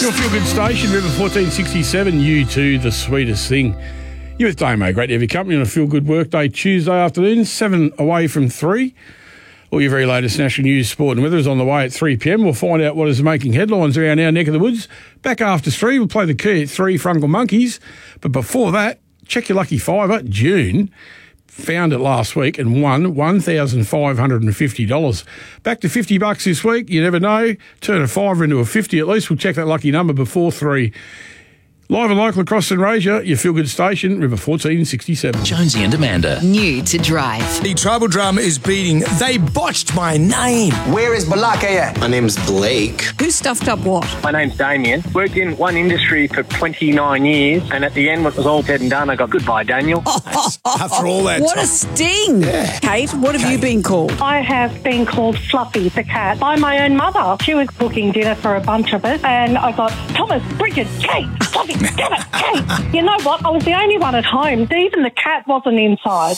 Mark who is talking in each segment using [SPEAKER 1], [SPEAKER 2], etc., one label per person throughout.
[SPEAKER 1] Your Feel Good station, River 1467, you too, the sweetest thing. You're with Damo. Great to have your company on a Feel Good workday Tuesday afternoon, 7 away from 3. All your very latest national news, sport and weather is on the way at 3 p.m. We'll find out what is making headlines around our neck of the woods. Back after 3, we'll play the key at 3 for Uncle Monkeys. But before that, check your lucky fiver. June found it last week and won $1,550. Back to $50 this week. You never know. Turn a fiver into a 50 at least. We'll check that lucky number before 3. Live and local across St Rasia, your Feel Good station, River 1467.
[SPEAKER 2] Jonesy and Amanda.
[SPEAKER 3] New to drive.
[SPEAKER 4] The tribal drama is beating. They botched my name.
[SPEAKER 5] Where is Balaka?
[SPEAKER 6] My name's Blake.
[SPEAKER 3] Who stuffed up what?
[SPEAKER 7] My name's Damien. Worked in one industry for 29 years, and at the end, when it was all said and done, I got goodbye, Daniel.
[SPEAKER 4] After all that
[SPEAKER 3] What
[SPEAKER 4] time.
[SPEAKER 3] a sting!
[SPEAKER 4] Yeah.
[SPEAKER 3] Kate, what have you been called?
[SPEAKER 8] I have been called Fluffy the cat by my own mother. She was cooking dinner for a bunch of us, and I got Thomas, Bridget, Kate, Fluffy, damn it, Kate. You know what? I was the only one at home. Even the cat wasn't inside.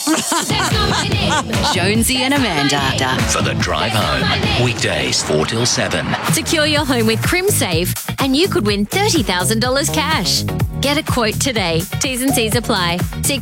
[SPEAKER 3] Jonesy and Amanda.
[SPEAKER 2] For the drive home. Weekdays 4 till 7.
[SPEAKER 9] Secure your home with CrimSafe and you could win $30,000 cash. Get a quote today. T's and C's apply. See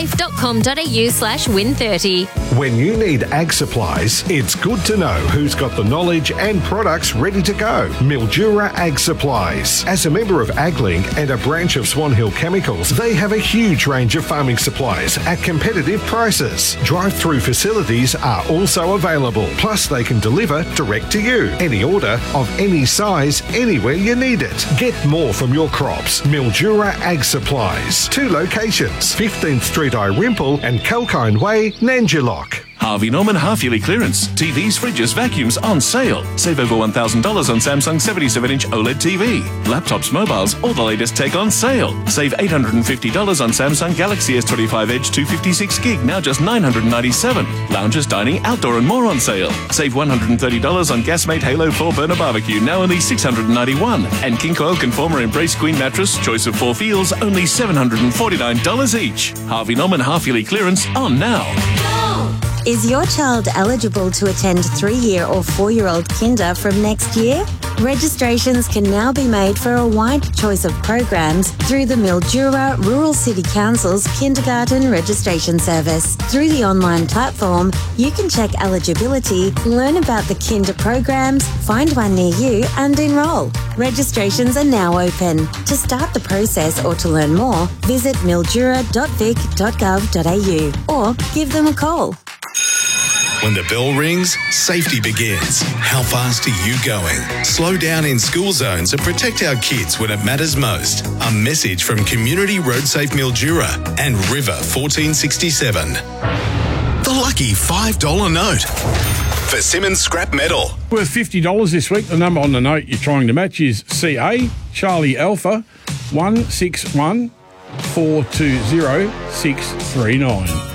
[SPEAKER 9] crimsafe.com.au/win30.
[SPEAKER 10] When you need ag supplies, it's good to know who's got the knowledge and products ready to go. Mildura Ag Supplies. As a member of AgLink and a branch of Swan Hill Chemicals, they have a huge range of farming supplies at competitive prices. Drive-through facilities are also available. Plus, they can deliver direct to you. Any order of any size, anywhere you need it. Get more from your crops. Mildura Ag Supplies. 2 locations, 15th Street, Irimple and Kalkine Way, Nanjalok.
[SPEAKER 11] Harvey Norman half-yearly clearance. TVs, fridges, vacuums on sale. Save over $1,000 on Samsung 77-inch OLED TV. Laptops, mobiles, all the latest tech on sale. Save $850 on Samsung Galaxy S25 Edge 256 gig, now just $997. Lounges, dining, outdoor and more on sale. Save $130 on Gasmate Halo 4 burner barbecue, now only $691. And King Coil Conformer Embrace Queen mattress, choice of 4 feels, only $749 each. Harvey Norman half-yearly clearance on now.
[SPEAKER 12] Is your child eligible to attend 3-year or 4-year-old kinder from next year? Registrations can now be made for a wide choice of programs through the Mildura Rural City Council's kindergarten registration service. Through the online platform, you can check eligibility, learn about the kinder programs, find one near you and enrol. Registrations are now open. To start the process or to learn more, visit mildura.vic.gov.au or give them a call.
[SPEAKER 13] When the bell rings, safety begins. How fast are you going? Slow down in school zones and protect our kids when it matters most. A message from Community Road Safe Mildura and River 1467. The lucky $5 note. For Simmons Scrap Metal.
[SPEAKER 1] Worth $50 this week. The number on the note you're trying to match is CA Charlie Alpha 161 420 639.